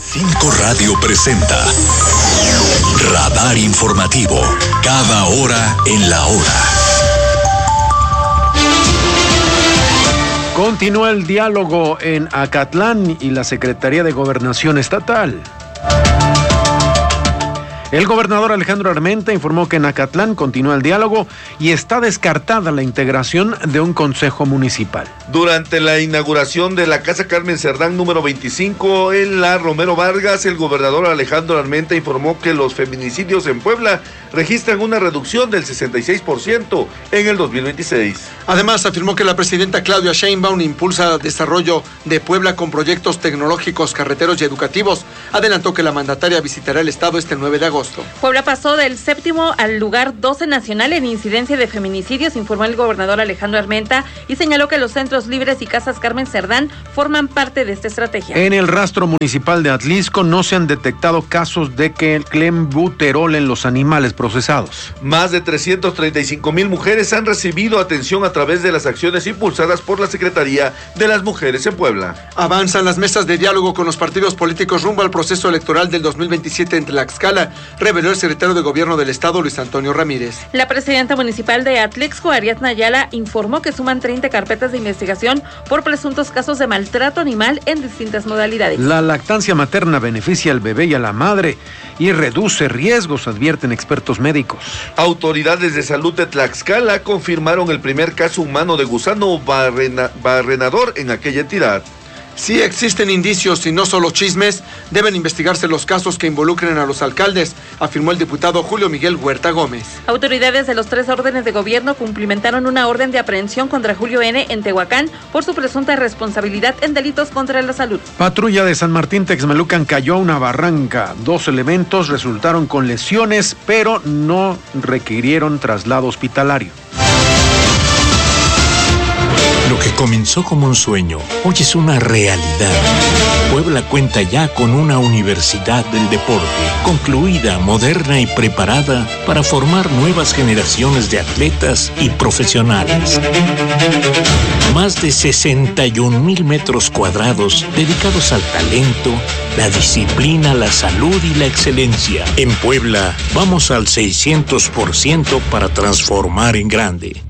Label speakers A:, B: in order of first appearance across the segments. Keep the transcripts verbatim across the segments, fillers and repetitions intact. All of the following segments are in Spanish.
A: Cinco Radio presenta Radar Informativo, cada hora en la hora.
B: Continúa el diálogo en Acatlán y la Secretaría de Gobernación Estatal. El gobernador Alejandro Armenta informó que en Acatlán continúa el diálogo y está descartada la integración de un consejo municipal.
C: Durante la inauguración de la Casa Carmen Cerdán número veinticinco en la Romero Vargas, el gobernador Alejandro Armenta informó que los feminicidios en Puebla registran una reducción del sesenta y seis por ciento en el dos mil veintiséis.
D: Además, afirmó que la presidenta Claudia Sheinbaum impulsa el desarrollo de Puebla con proyectos tecnológicos, carreteros y educativos. Adelantó que la mandataria visitará el estado este nueve de agosto.
E: Puebla pasó del séptimo al lugar doce nacional en incidencia de feminicidios, informó el gobernador Alejandro Armenta, y señaló que los centros libres y Casas Carmen Cerdán forman parte de esta estrategia.
B: En el rastro municipal de Atlisco no se han detectado casos de que clenbuterol en los animales procesados.
C: Más de trescientos treinta y cinco mil mujeres han recibido atención a través de las acciones impulsadas por la Secretaría de las Mujeres en Puebla.
D: Avanzan las mesas de diálogo con los partidos políticos rumbo al proceso electoral del dos mil veintisiete en Tlaxcala, reveló el secretario de Gobierno del Estado, Luis Antonio Ramírez.
E: La presidenta municipal de Atlixco, Ariadna Ayala, informó que suman treinta carpetas de investigación por presuntos casos de maltrato animal en distintas modalidades.
B: La lactancia materna beneficia al bebé y a la madre y reduce riesgos, advierten expertos médicos.
C: Autoridades de salud de Tlaxcala confirmaron el primer caso humano de gusano barrena, barrenador en aquella entidad.
D: Si existen indicios y no solo chismes, deben investigarse los casos que involucren a los alcaldes, afirmó el diputado Julio Miguel Huerta Gómez.
E: Autoridades de los tres órdenes de gobierno cumplimentaron una orden de aprehensión contra Julio N. en Tehuacán por su presunta responsabilidad en delitos contra la salud.
B: Patrulla de San Martín Texmelucan cayó a una barranca. Dos elementos resultaron con lesiones, pero no requirieron traslado hospitalario.
A: Lo que comenzó como un sueño, hoy es una realidad. Puebla cuenta ya con una universidad del deporte, concluida, moderna y preparada para formar nuevas generaciones de atletas y profesionales. Más de sesenta y un mil metros cuadrados dedicados al talento, la disciplina, la salud y la excelencia. En Puebla, vamos al seiscientos por ciento para transformar en grande.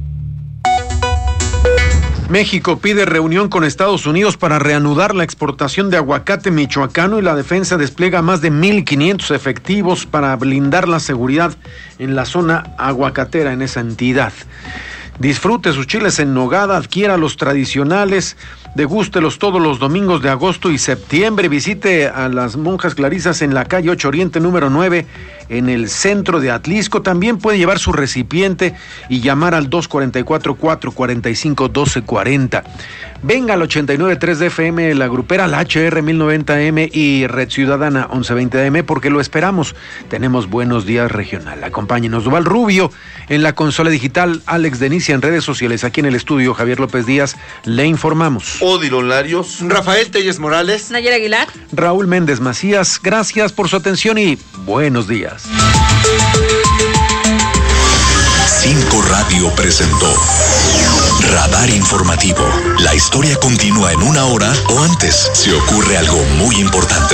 B: México pide reunión con Estados Unidos para reanudar la exportación de aguacate michoacano y la defensa despliega más de mil quinientos efectivos para blindar la seguridad en la zona aguacatera en esa entidad. Disfrute sus chiles en nogada, adquiera los tradicionales, degústelos todos los domingos de agosto y septiembre. Visite a las Monjas Clarisas en la calle ocho Oriente número nueve en el centro de Atlisco. También puede llevar su recipiente y llamar al dos cuatro cuatro, cuatro cuatro cinco, uno dos cuatro cero. Venga al ochenta y nueve punto tres de F M, la grupera, la H R mil noventa M y Red Ciudadana once veinte A M, porque lo esperamos. Tenemos Buenos Días Regional. Acompáñenos. Duval Rubio en la consola digital, Alex Denicia en redes sociales. Aquí en el estudio, Javier López Díaz, le informamos.
C: Odilon Larios,
D: Rafael Telles Morales,
E: Nayera Aguilar,
B: Raúl Méndez Macías. Gracias por su atención y buenos días.
A: Cinco Radio presentó Radar Informativo. La historia continúa en una hora o antes si ocurre algo muy importante.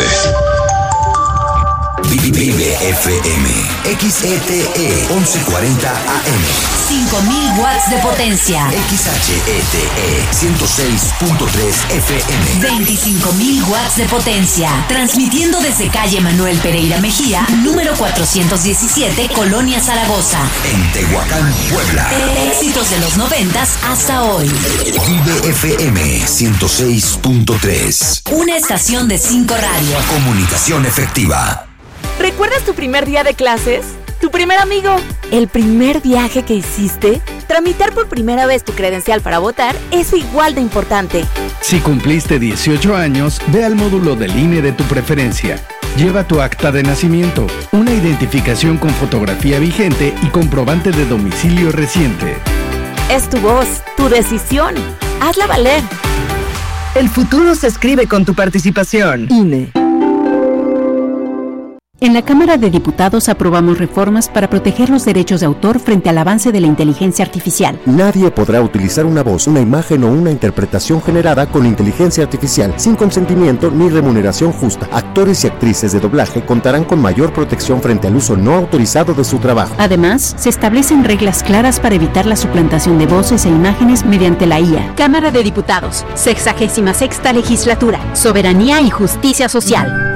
F: Vive F M, X E T E once cuarenta A M.
G: cinco mil watts de potencia.
F: X H E T E ciento seis punto tres F M.
G: veinticinco mil watts de potencia. Transmitiendo desde calle Manuel Pereira Mejía, número cuatrocientos diecisiete, Colonia Zaragoza.
F: En Tehuacán, Puebla.
G: Éxitos de los noventas hasta hoy.
F: Vive F M ciento seis punto tres.
G: Una estación de cinco Radio.
F: Comunicación efectiva.
H: ¿Recuerdas tu primer día de clases? ¿Tu primer amigo? ¿El primer viaje que hiciste? Tramitar por primera vez tu credencial para votar es igual de importante.
I: Si cumpliste dieciocho años, ve al módulo del I N E de tu preferencia. Lleva tu acta de nacimiento, una identificación con fotografía vigente y comprobante de domicilio reciente.
H: Es tu voz, tu decisión. Hazla valer.
J: El futuro se escribe con tu participación.
H: I N E.
J: En la Cámara de Diputados aprobamos reformas para proteger los derechos de autor frente al avance de la inteligencia artificial.
K: Nadie podrá utilizar una voz, una imagen o una interpretación generada con inteligencia artificial sin consentimiento ni remuneración justa. Actores y actrices de doblaje contarán con mayor protección frente al uso no autorizado de su trabajo.
J: Además, se establecen reglas claras para evitar la suplantación de voces e imágenes mediante la I A.
H: Cámara de Diputados, sexagésima sexta legislatura, soberanía y justicia social.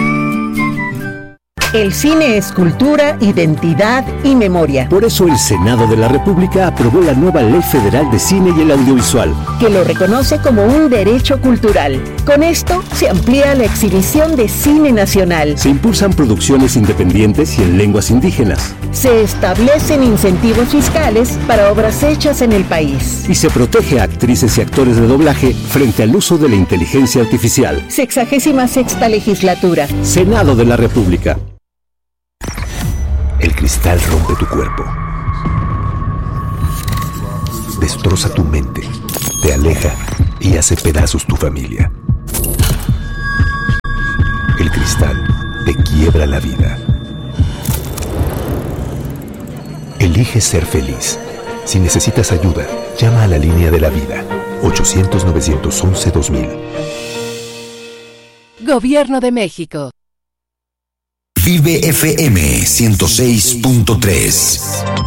L: El cine es cultura, identidad y memoria.
M: Por eso el Senado de la República aprobó la nueva Ley Federal de Cine y el Audiovisual,
L: que lo reconoce como un derecho cultural. Con esto se amplía la exhibición de cine nacional.
M: Se impulsan producciones independientes y en lenguas indígenas.
L: Se establecen incentivos fiscales para obras hechas en el país.
M: Y se protege a actrices y actores de doblaje frente al uso de la inteligencia artificial.
L: Sexagésima sexta legislatura.
M: Senado de la República.
N: El cristal rompe tu cuerpo, destroza tu mente, te aleja y hace pedazos tu familia. El cristal te quiebra la vida. Elige ser feliz. Si necesitas ayuda, llama a la línea de la vida, ochocientos, novecientos once, dos mil.
O: Gobierno de México.
F: Vive F M ciento seis punto tres.